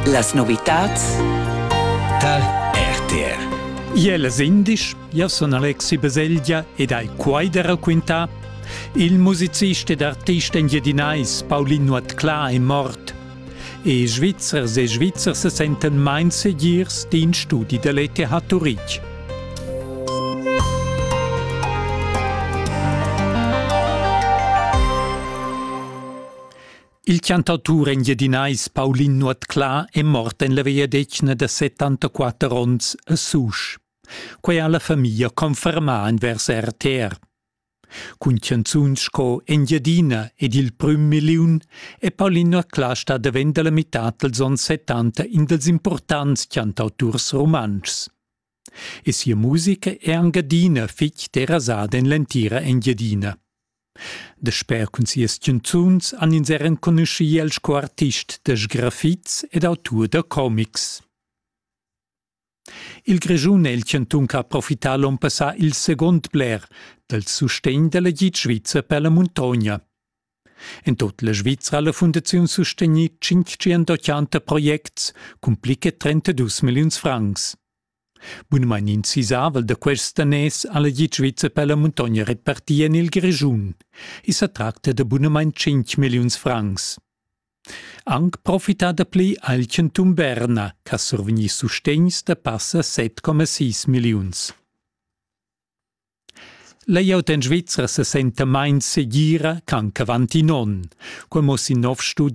Las novitats da RTR. Ielas indisch, io sono Alexi Baseglia ed hai quai da racquintar. Il musicista ed artista engiadinais Paulin Nuatcla è mort. E Svizzers se senten main segirs din studi dell'ETH Zurich. Il cantautore engiadinais Paulin Nuatcla è morto in la via decina de 74 ans a Susch. Quei alla famiglia conferma vers RTR. Cun canzuns co Engiadina ed il prim miliun e Paulin Nuatcla sta davent la mitat dels ans 70 in dels importants cantauturs romanschs. E sia musica è Engadina, fich terasada in l'entira Engiadina. Desper cun sias canzuns han ins eren conosci els co-artist de graffits ed autur de comics. Il Grischun è il cantun che ha approfittato l'on passà il second bler del sustegn della git Svizra per la montagna. In tutta la Svizzera la Fondazione sostegnit 580 projects con pliche 32 milioni francs. Bunamein incisabel da questa nes alla git Svizra per la montagna repartia nel Grischun. E si tratta da bunamein 5 milioni francs. Anc profita da pli al canton Berna, che survegni sustegns da passa 7,6 milions. Lei aut in Svizzera se sente main segira canca avanti non, quamo si nov studi